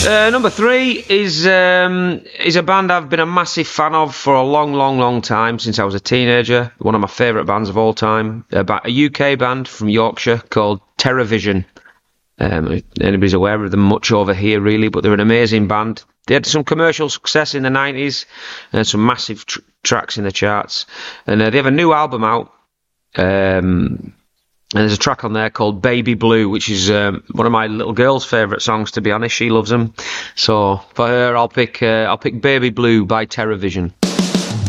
Number 3 is a band I've been a massive fan of for a long time, since I was a teenager. One of my favourite bands of all time. A UK band from Yorkshire called TerraVision. Anybody's aware of them much over here, really, but they're an amazing band. They had some commercial success in the 90s and some massive tracks in the charts. And they have a new album out. And there's a track on there called Baby Blue, which is one of my little girl's favourite songs, to be honest. She loves them. So for her, I'll pick Baby Blue by TerraVision.